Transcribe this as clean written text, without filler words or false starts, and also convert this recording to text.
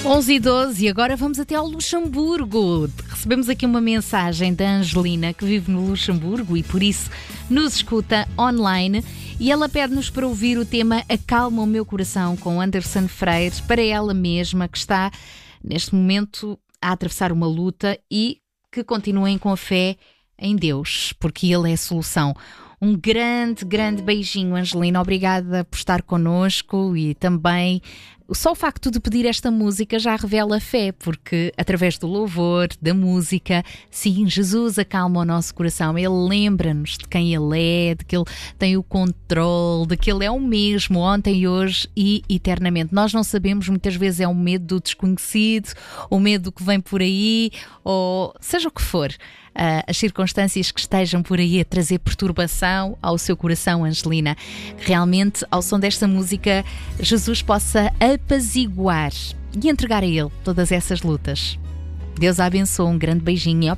11h12 e agora vamos até ao Luxemburgo. Recebemos aqui uma mensagem da Angelina, que vive no Luxemburgo e por isso nos escuta online. E ela pede-nos para ouvir o tema Acalma o Meu Coração, com Anderson Freire, para ela mesma, que está neste momento a atravessar uma luta e que continuem com a fé em Deus, porque Ele é a solução. Um grande, grande beijinho, Angelina. Obrigada por estar connosco e também só o facto de pedir esta música já revela fé, porque através do louvor, da música, sim, Jesus acalma o nosso coração. Ele lembra-nos de quem Ele é, de que Ele tem o controle, de que Ele é o mesmo ontem, hoje e eternamente. Nós não sabemos, muitas vezes é o medo do desconhecido, o medo que vem por aí, ou seja o que for. As circunstâncias que estejam por aí a trazer perturbação ao seu coração, Angelina. Realmente, ao som desta música, Jesus possa apaziguar e entregar a Ele todas essas lutas. Deus a abençoe, um grande beijinho.